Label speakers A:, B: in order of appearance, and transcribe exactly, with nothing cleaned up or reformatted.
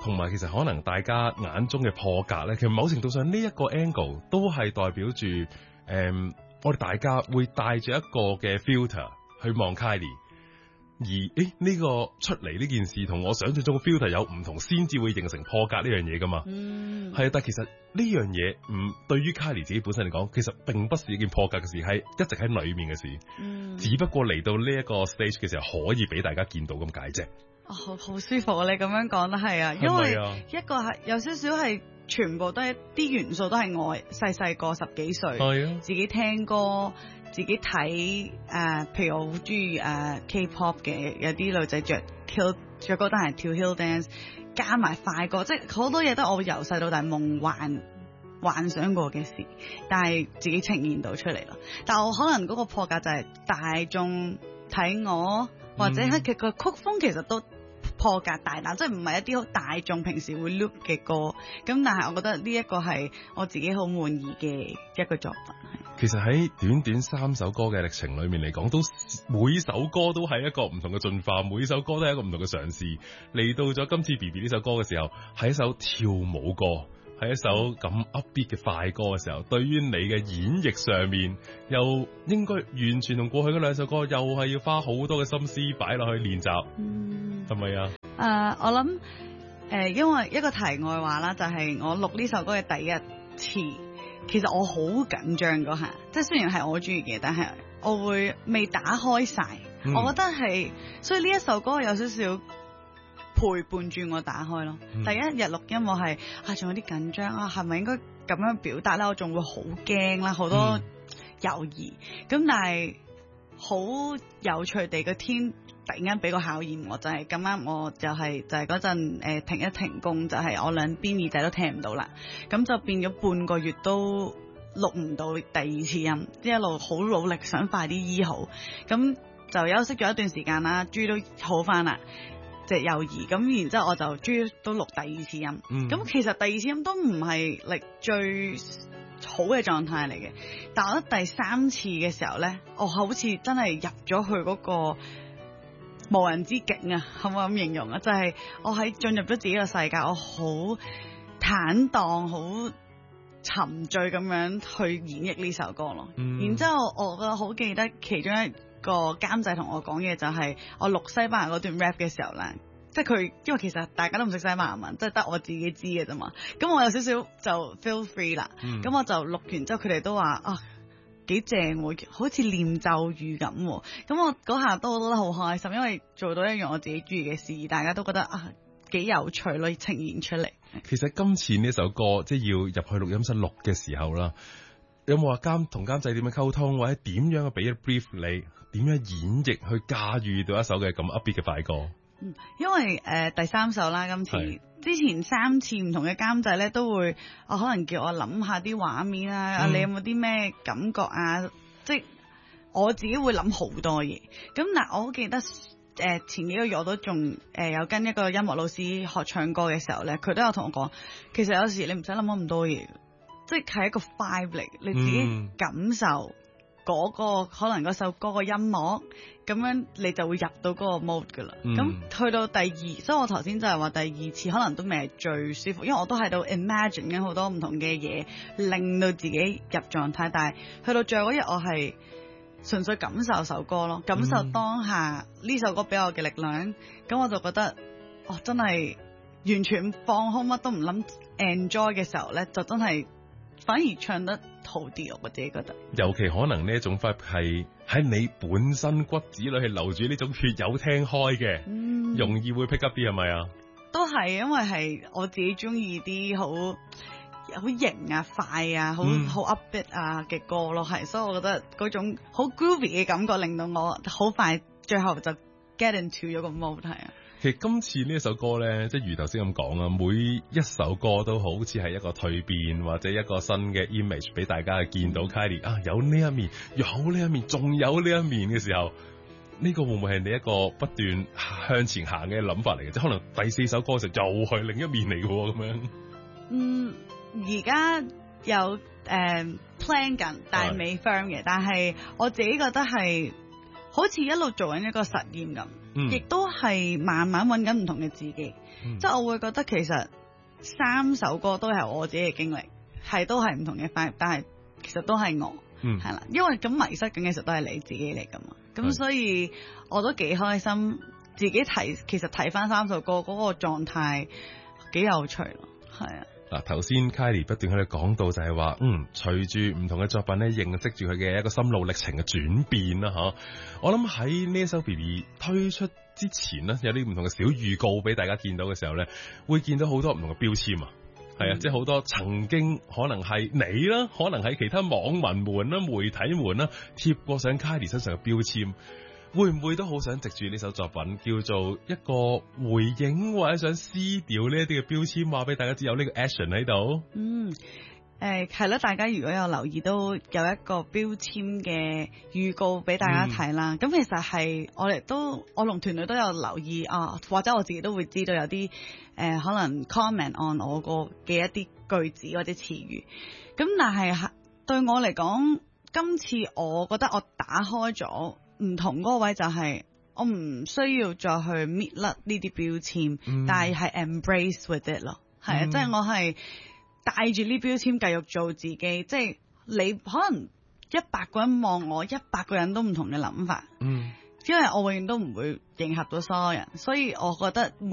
A: 同埋其實可能大家眼中嘅破格咧，其實某程度上呢一個 angle 都係代表住誒、嗯，我哋大家會帶住一個嘅 filter 去望 Kylie。而誒呢、這個出嚟呢件事同我想象中嘅 filter 有唔同，先至會形成破格呢樣嘢噶嘛。嗯，係啊，但係其實呢樣嘢唔對於 Kylie 自己本身嚟講，其實並不是一件破格嘅事，係一直喺裏面嘅事。嗯，只不過嚟到呢一個 stage 嘅時候，可以俾大家見到咁解啫。
B: 哦，好舒服啊！你咁樣講得係啊，因為一個係有少少係全部都係啲元素都係我細細個十幾歲，係啊，自己聽歌。自己睇誒、呃，譬如我好中意誒 K-pop 嘅，有啲女仔着 hill 着歌單係跳 hill dance，加埋快歌，即係好多嘢都我由細到大夢幻幻想過嘅事，但係自己呈現到出嚟咯。但係我可能嗰個破格就係大眾睇我，或者係佢個曲風其實都破格大膽，即係唔係一啲好大眾平時會 look 嘅歌。咁但係我覺得呢一個係我自己好滿意嘅一個作品。
A: 其實喺短短三首歌嘅歷程裏面嚟講，都每首歌都係一個唔同嘅進化，每首歌都係一個唔同嘅嘗試。嚟到咗今次 B B 呢首歌嘅時候，係一首跳舞歌，係一首咁 upbeat 嘅快歌嘅時候，對於你嘅演繹上面，又應該完全同過去嗰兩首歌，又係要花好多嘅心思擺落去練習，係咪啊？
B: 誒、呃，我諗誒、呃，因為一個題外話啦，就係、是、我錄呢首歌嘅第一次。其實我好緊張嗰下，即係雖然係我中意嘅，但係我會未打開晒、嗯。我覺得係，所以呢一首歌有少少陪伴住我打開咯。嗯、第一日錄音我係啊，仲有啲緊張啊，係咪應該咁樣表達咧？我仲會好驚啦，好多猶豫。咁、嗯、但係好有趣地個天突然間俾個考驗我，就係咁啱我就係、是、就係嗰陣誒停一停工，就係、是、我兩邊耳仔都聽唔到啦，咁就變咗半個月都錄唔到第二次音，即一路好努力想快啲醫好，咁就休息咗一段時間啦，終於都好翻啦，隻幼兒，咁然之後我就終於都錄第二次音，咁、嗯、其實第二次音都唔係力最好嘅狀態嚟嘅，但我覺得第三次嘅時候咧，我好似真係入咗去嗰個無人之境啊，可唔可以咁形容啊？就係、是、我喺進入咗自己嘅世界，我好坦蕩、好沉醉咁樣去演繹呢首歌咯。嗯、然之後我我好記得其中一個監製同我講嘢，就係我錄西班牙嗰段 rap 嘅時候咧，即係佢因為其實大家都唔識西班牙文，即係得我自己知嘅啫嘛。咁我有少少就 feel free 啦。咁、嗯、我就錄完之後，佢哋都話啊，幾正喎，好似念咒語咁。咁我嗰下都覺得好開心，因為做到一樣我自己中意嘅事，大家都覺得啊幾有趣咯，呈現出嚟。
A: 其實今次呢首歌即係要入去錄音室錄嘅時候啦，有冇話監同監製點樣溝通，或者點樣去俾一 brief 你，點樣演繹去駕馭到一首嘅咁 upbeat 嘅快歌？
B: 嗯，因為誒、呃、第三首啦，今次之前三次唔同嘅監製咧都會，我可能叫我諗下啲畫面啊，嗯、你有冇啲咩感覺啊？即係我自己會諗好多嘢。咁嗱，我好記得誒、呃、前幾個月我都仲誒、呃、有跟一個音樂老師學唱歌嘅時候咧，佢都有同我講，其實有時你唔使諗咁多嘢，即係係一個 vibe 嚟，你自己感受。嗯嗰、那個可能嗰首歌嘅音樂，咁樣你就會入到嗰個 mode 噶啦。咁、嗯、去到第二，所以我頭先就係話第二次可能都未係最舒服，因為我都喺度 imagine 緊好多唔同嘅嘢，令到自己入狀態。但係去到最後嗰日，我係純粹感受首歌咯，感受當下呢首歌俾我嘅力量。咁我就覺得，哦，真係完全放空，乜都唔諗 enjoy 嘅時候咧，就真係反而唱得好啲，我自己覺得。
A: 尤其可能呢一種 vibe 係喺你本身骨子裏係留住呢種血友聽開嘅、嗯，容易會 pick up 啲係咪啊？
B: 都係，因為係我自己中意啲好好型啊、快啊、好好 upbeat 啊嘅歌咯，係，所以我覺得嗰種好 groovy 嘅感覺令到我好快最後就 get into 咗個 mode 係啊。
A: 其實今次呢一首歌咧，即係如頭先咁講啊，每一首歌都好似係一個蛻變或者一個新嘅 image 俾大家去見到 Kylie 啊，有呢一面，有呢一面，仲有呢一面嘅時候，呢、這個會唔會係你一個不斷向前行嘅諗法嚟嘅？即係可能第四首歌嘅時候又係另一面嚟嘅咁樣。嗯，
B: 而家有誒、呃、plan 緊，但係未 firm 嘅。但係我自己覺得係好似一路做緊一個實驗咁。 亦、嗯、都係慢慢揾緊唔同嘅自己。嗯、即係我會覺得其實三首歌都係我自己嘅經歷，係都係唔同嘅 vibe， 但係其實都係我，係啦、嗯。因為咁迷失緊嘅時候都係你自己嚟噶嘛。咁所以我都幾開心，自己睇其實睇翻三首歌嗰、那個狀態幾有趣咯，係啊。
A: 嗱，頭先 Kylie 不斷喺度講到就係話，嗯，隨住唔同嘅作品咧，認識住佢嘅一個心路歷程嘅轉變啦，嚇。我諗喺呢一首 B B 推出之前呢，有啲唔同嘅小預告俾大家見到嘅時候咧，會見到好多唔同嘅標籤啊，係啊、嗯，即係好多曾經可能係你啦，可能係其他網民們啦、媒體們啦貼過上 Kylie 身上嘅標籤。會唔會都好想藉住呢首作品叫做一個回應，或者想撕掉呢一啲嘅標籤，話俾大家知有呢個 action 喺度？
B: 嗯，誒係咯，大家如果有留意，都有一個標籤嘅預告俾大家睇啦。咁、嗯、其實係我哋都，我同團隊都有留意啊，或者我自己都會知道有啲誒、呃、可能 comment on 我個嘅一啲句子或者詞語。咁但係對我嚟講，今次我覺得我打開咗。唔同嗰個位就係我唔需要再去搣甩呢啲標籤，嗯、但係係 embrace with it 咯，係啊、嗯，即係我係帶住呢標籤繼續做自己，即係你可能一百個人望我，一百個人都唔同嘅諗法，嗯，因為我永遠都唔會迎合到所有人，所以我覺得